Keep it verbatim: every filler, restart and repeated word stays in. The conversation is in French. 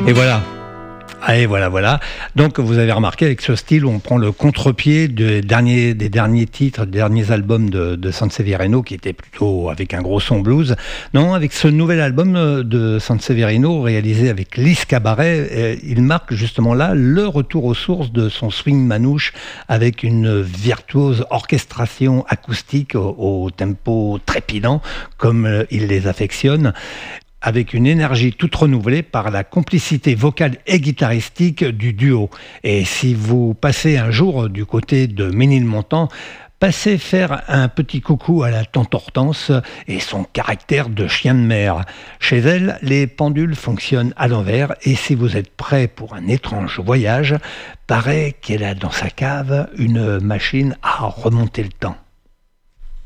Et voilà. Ah, et voilà, voilà. Donc, vous avez remarqué, avec ce style, on prend le contre-pied des derniers, des derniers titres, des derniers albums de, de Sanseverino, qui étaient plutôt avec un gros son blues. Non, avec ce nouvel album de Sanseverino, réalisé avec Lys Cabaret, il marque justement là le retour aux sources de son swing manouche, avec une virtuose orchestration acoustique au, au tempo trépidant, comme il les affectionne, avec une énergie toute renouvelée par la complicité vocale et guitaristique du duo. Et si vous passez un jour du côté de Ménilmontant, passez faire un petit coucou à la tante Hortense et son caractère de chien de mer. Chez elle, les pendules fonctionnent à l'envers et si vous êtes prêt pour un étrange voyage, paraît qu'elle a dans sa cave une machine à remonter le temps.